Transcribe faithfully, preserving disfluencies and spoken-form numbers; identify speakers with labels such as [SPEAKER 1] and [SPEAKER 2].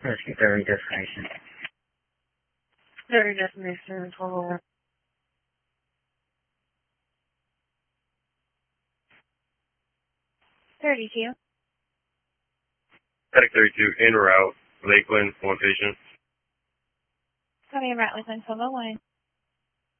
[SPEAKER 1] Rescue thirty destination.
[SPEAKER 2] thirty destination, total.
[SPEAKER 3] thirty-two.
[SPEAKER 4] Medic thirty-two, en route, Lakeland, one patient.
[SPEAKER 3] Coming in route Lakeland, twelve oh one.